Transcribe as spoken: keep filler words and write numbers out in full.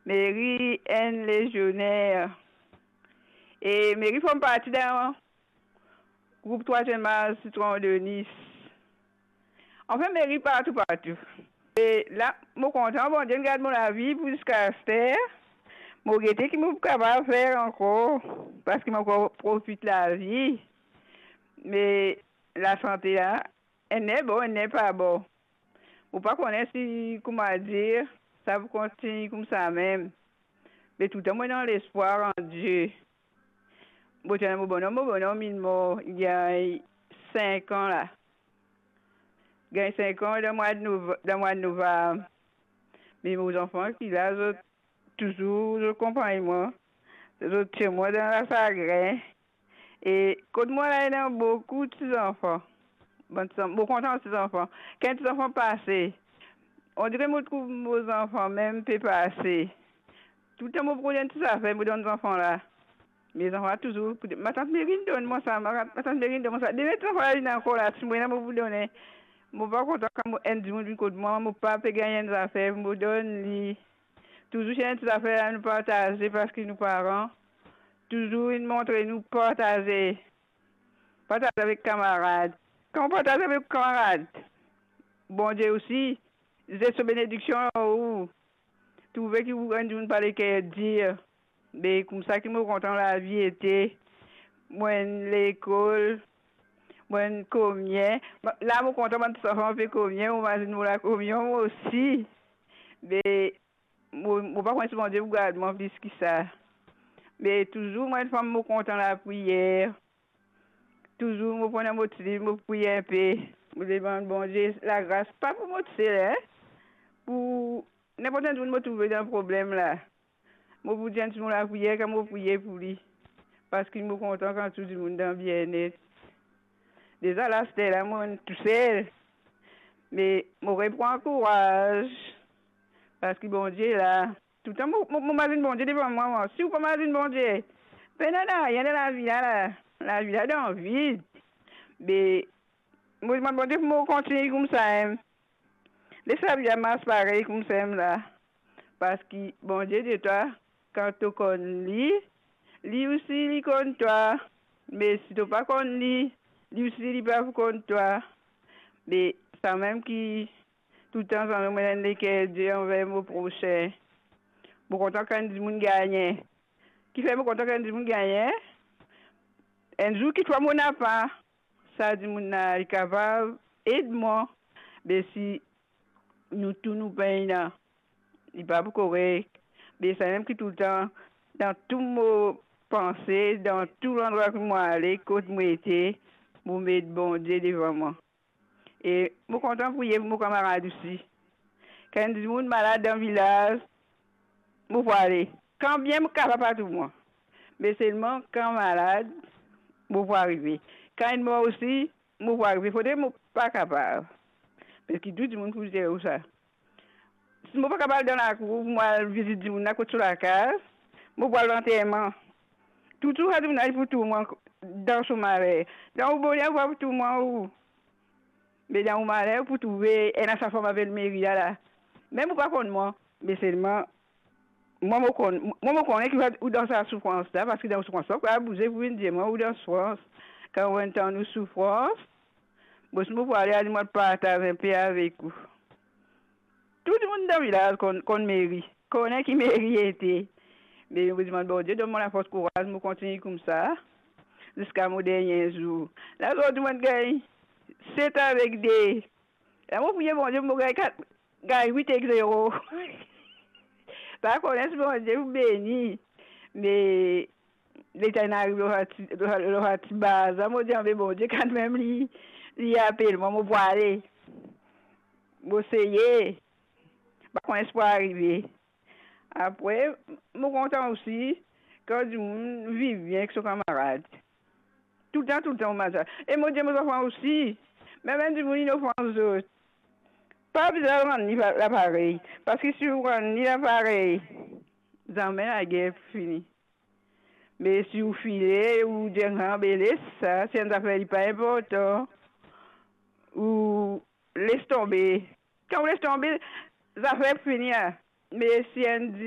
Mary un légionnaire. Et Mary font partie d'un groupe troisième âge citron de Nice. Enfin, Mary partout, partout. Et là, je suis content, bon Dieu, regarde mon avis pour jusqu'à faire. Je suis qui suis capable de faire encore, parce que je profite de la vie. Mais la santé, là, elle n'est bon, elle n'est pas bon. Ou pas connaître si, comment dire, ça vous continue comme ça même. Mais tout le temps, dans l'espoir en Dieu. Bon, tu mon bonhomme, mon bonhomme, il mort il y a cinq ans là. Il y a cinq ans dans le mois de novembre. Dans le mois de novembre. Mais mes enfants qui là, je, toujours, je comprends moi. Je tiens moi dans la sagrin. Et quand moi là, il y a beaucoup de petits enfants. Bon, beaucoup content de petits enfants. Quand les enfants passent, on dirait que je trouve mes enfants même peut passer. Tout le temps, je prends des petites affaires, je donne aux enfants là. Mes enfants toujours. Ma tante Mérine donne-moi ça. Ma tante Mérine donne-moi ça. Des enfants là, il encore là. Si moi, je vous donne. Je ne suis pas content quand je dis que moi, mon papa gagne des affaires. Je me donne. Toujours, j'ai des affaires à nous partager parce que nous parents. Toujours, ils montrent nous partager. Partager avec camarades. Quand on partage avec camarades, bon Dieu aussi, j'ai cette bénédiction où. Tout ce qui vous rend une parler qu'elle dire. Mais comme ça qui me content la vie était moi l'école moi combien là me content mon enfant fait combien on va nous la combien aussi mais moi pas comment mon Dieu vous garde mon fils qui ça mais toujours moi une femme me content la prière toujours me prendre motiver me prier un peu me demande bon Dieu la grâce pas pour motiver hein pour n'importe où me trouver dans un problème là. Je vous dis que la prière, quand je prie pour lui. Parce qu'il me content quand tout le monde est bien-être. Déjà là, c'était là, moi, tout seul. Mais je reprends courage. Parce que bon Dieu, là, tout le temps, je m'imagine bon Dieu devant moi. Si vous ne m'imagine bon Dieu, ben non, non, il y a de la vie là, la vie là dans le vide. Mais, je me demande bon Dieu pour continuer comme ça. Laissez la vie à pareil comme ça là. Parce que bon Dieu de toi, quand tu connais lui, lui aussi il connaît toi. Mais si tu pas connais lui, lui aussi il pas connaît toi. Mais ça même qui tout le temps ça me donne que Dieu envers mon prochain. Bon content quand du monde gagne. Qui fait mon content quand du monde gagne. Un jour qui toi mon pas, ça du monde est capable aide-moi. Mais si nous tous nous payons, il pas correct. Mais c'est même qui tout le temps dans tous mes pensées, dans tout l'endroit que moi allais, côté moi était, pour mettre bon Dieu devant moi. Et je suis content pour prier pour mes camarades aussi. Quand il y a des gens malades dans le village, je peux aller. Quand bien, je suis capable pas tout moi. Mais seulement quand malade, je peux arriver. Quand il mort aussi, je peux arriver. Il faudrait que je ne suis pas capable. Parce que tout le monde peut dire ça. Si je ne suis pas capable dans la cour, moi, visite du monde sur la case, je peux aller l'enterrement. Tout le monde a pour tout le monde dans son marais. Dans le bonheur, pour tout le monde. Mais dans le marais, pour trouver, et dans sa forme avec le mairie là. Même pas contre moi, mais seulement, moi, je connais, moi, je connais qui va dans sa souffrance là, parce que dans la souffrance, on va bouger pour une dire, moi, ou dans la souffrance, quand on entend nos souffrances, je peux aller à moi partager un peu avec vous. Tout le monde dans le village qu'on mairie, connaît qui mairie était. Mais je me demande, bon Dieu, donne-moi la force courage, je continue comme ça, jusqu'à mon dernier jour. Là, tout le monde gagne, c'est avec des. Là, moi, je bon Dieu, je gagne huit et zéro. Par contre, bon Dieu, vous béni. Mais l'État n'arrive pas à le base. Je me dis, bon Dieu, quand même, il appelle, moi, je vais aller. Je vais essayer. Par contre, je peux arriver. Après, je suis content aussi quand du monde vit bien avec son camarade. Tout le temps, tout le temps, on et moi, je mes enfants aussi. Mais même du monde, ils offrent aux autres. Pas besoin de rendre l'appareil. Parce que si vous rendez l'appareil, vous emmènez la guerre finie. Mais si vous filez ou dites que ça, c'est une affaire pas importante. Ou laisse tomber. Quand vous laissez tomber, ça fait finir. Mais si on dit